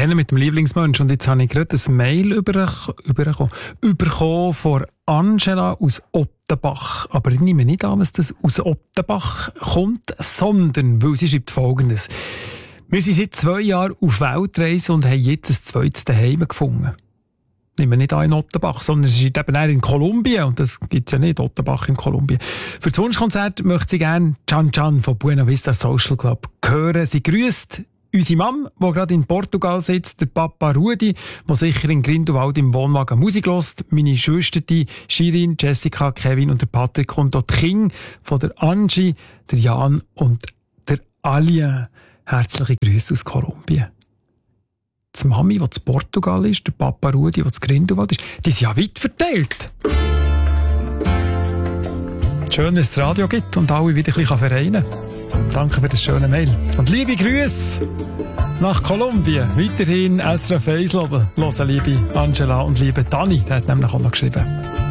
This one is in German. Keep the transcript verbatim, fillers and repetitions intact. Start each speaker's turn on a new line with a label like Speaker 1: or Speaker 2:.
Speaker 1: gerne mit dem Lieblingsmensch. Und jetzt habe ich gerade ein Mail überbekommen, überbekommen von Angela aus Ottenbach. Aber ich nehme nicht an, dass das aus Ottenbach kommt, sondern, weil sie schreibt Folgendes. Wir sind seit zwei Jahren auf Weltreise und haben jetzt ein zweites Daheim gefunden. Nehmen wir nicht an in Ottenbach, sondern es ist eben eher in Kolumbien. Und das gibt's ja nicht, Ottenbach in Kolumbien. Für das Wunschkonzert möchte sie gerne Can Can von Buena Vista Social Club hören. Sie grüßt unsere Mom, die gerade in Portugal sitzt, der Papa Rudi, der sicher in Grindelwald im Wohnwagen Musik hört, meine Schwester, die Shirin, Jessica, Kevin und der Patrick und auch die Kinder von der Angie, der Jan und der Alia. Herzliche Grüße aus Kolumbien. Die Mami, die in Portugal ist, der Papa Rudi, der in Grindelwald ist, die sind ja weit verteilt. Schön, dass es Radio gibt und alle wieder ein bisschen vereinen kann. Danke für das schöne Mail. Und liebe Grüße nach Kolumbien. Weiterhin S R F eins hören, liebe Angela und liebe Dani. Der hat nämlich auch noch geschrieben.